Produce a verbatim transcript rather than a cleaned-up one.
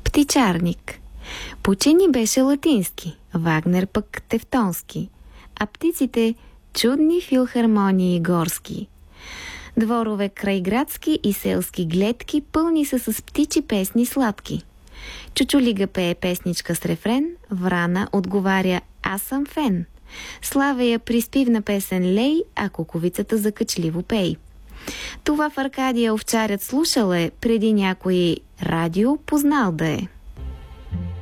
Птичарник. Пучини беше латински, Вагнер пък тевтонски, а птиците чудни филхармонии горски. Дворове крайградски и селски гледки пълни са с птичи песни сладки. Чучулига пее песничка с рефрен, Врана отговаря «Аз съм фен». Славея приспивна песен лей, а куковицата закачливо пей. Това в Аркадия овчарят слушал е, преди някой радио познал да е.